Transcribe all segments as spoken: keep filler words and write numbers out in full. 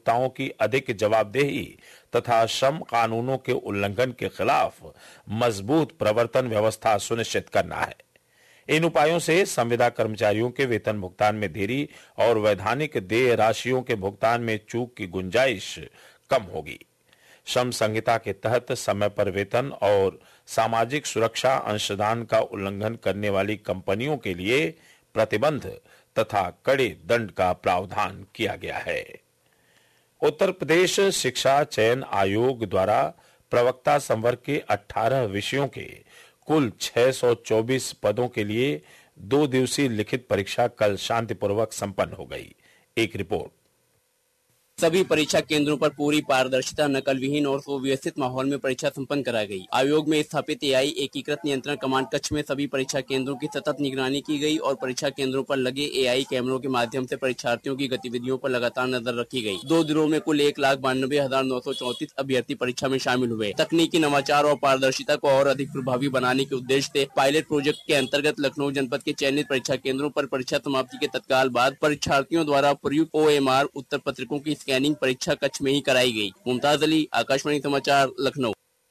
उपभोक्ताओं की अधिक जवाबदेही तथा श्रम कानूनों के उल्लंघन के खिलाफ मजबूत प्रवर्तन व्यवस्था सुनिश्चित करना है। इन उपायों से संविदा कर्मचारियों के वेतन भुगतान में देरी और वैधानिक देय राशियों के भुगतान में चूक की गुंजाइश कम होगी। श्रम संहिता के तहत समय पर वेतन और सामाजिक सुरक्षा अंशदान का उल्लंघन करने वाली कंपनियों के लिए प्रतिबंध तथा कड़े दंड का प्रावधान किया गया है। उत्तर प्रदेश शिक्षा चयन आयोग द्वारा प्रवक्ता संवर्ग के अठारह विषयों के कुल छह सौ चौबीस पदों के लिए दो दिवसीय लिखित परीक्षा कल शांतिपूर्वक संपन्न हो गई। एक रिपोर्ट। सभी परीक्षा केंद्रों पर पूरी पारदर्शिता, नकल विहीन और सुव्यवस्थित माहौल में परीक्षा संपन्न कराई गई। आयोग में स्थापित एआई एकीकृत नियंत्रण कमांड कक्ष में सभी परीक्षा केंद्रों की सतत निगरानी की गई और परीक्षा केंद्रों पर लगे एआई कैमरों के माध्यम से परीक्षार्थियों की गतिविधियों पर लगातार नजर रखी गई। दो दिनों में कुल एक लाख बानबे हजार नौ सौ चौतीस अभ्यर्थी परीक्षा में शामिल हुए। तकनीकी नवाचार और पारदर्शिता को और अधिक प्रभावी बनाने के उद्देश्य से पायलट प्रोजेक्ट के अंतर्गत लखनऊ जनपद के चयनित परीक्षा केंद्रों पर परीक्षा समाप्ति के तत्काल बाद परीक्षार्थियों द्वारा प्रयुक्त ओएमआर उत्तर पत्रिकों की स्कैनिंग परीक्षा कक्ष में ही कराई गई। मुमताज अली, आकाशवाणी समाचार, लखनऊ।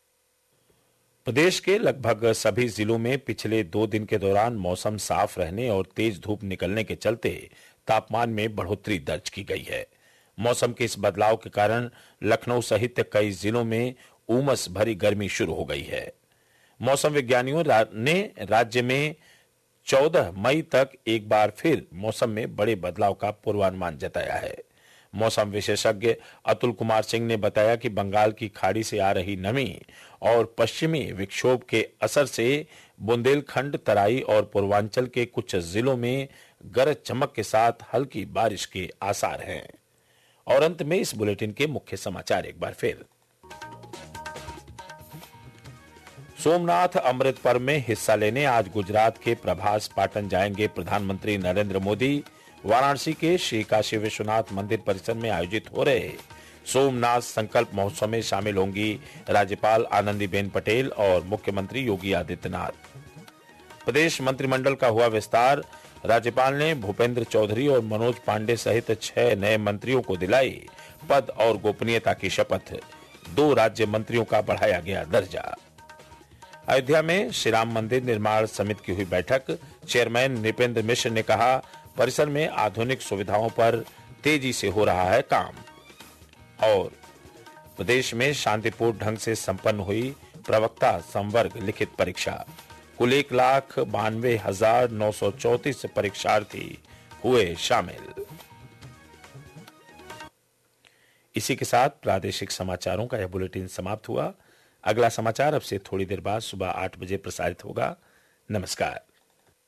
प्रदेश के लगभग सभी जिलों में पिछले दो दिन के दौरान मौसम साफ रहने और तेज धूप निकलने के चलते तापमान में बढ़ोतरी दर्ज की गई है। मौसम के इस बदलाव के कारण लखनऊ सहित कई जिलों में उमस भरी गर्मी शुरू हो गई है। मौसम विज्ञानियों ने राज्य में चौदह मई तक एक बार फिर मौसम में बड़े बदलाव का पूर्वानुमान जताया है। मौसम विशेषज्ञ अतुल कुमार सिंह ने बताया कि बंगाल की खाड़ी से आ रही नमी और पश्चिमी विक्षोभ के असर से बुंदेलखंड, तराई और पूर्वांचल के कुछ जिलों में गरज चमक के साथ हल्की बारिश के आसार हैं। और अंत में इस बुलेटिन के मुख्य समाचार एक बार फिर। सोमनाथ अमृत पर्व में हिस्सा लेने आज गुजरात के प्रभास पाटन जाएंगे प्रधानमंत्री नरेंद्र मोदी। वाराणसी के श्री काशी विश्वनाथ मंदिर परिसर में आयोजित हो रहे सोमनाथ संकल्प महोत्सव में शामिल होंगी राज्यपाल आनंदीबेन पटेल और मुख्यमंत्री योगी आदित्यनाथ। प्रदेश मंत्रिमंडल का हुआ विस्तार। राज्यपाल ने भूपेंद्र चौधरी और मनोज पांडे सहित छह नए मंत्रियों को दिलाई पद और गोपनीयता की शपथ। दो राज्य मंत्रियों का बढ़ाया गया दर्जा। अयोध्या में श्री राम मंदिर निर्माण समिति की हुई बैठक। चेयरमैन नृपेंद्र मिश्र ने कहा, परिसर में आधुनिक सुविधाओं पर तेजी से हो रहा है काम। और प्रदेश में शांतिपूर्ण ढंग से संपन्न हुई प्रवक्ता संवर्ग लिखित परीक्षा। कुल एक लाख बानवे हजार नौ सौ चौतीस परीक्षार्थी हुए शामिल। इसी के साथ प्रादेशिक समाचारों का यह बुलेटिन समाप्त हुआ। अगला समाचार अब से थोड़ी देर बाद सुबह आठ बजे प्रसारित होगा। नमस्कार।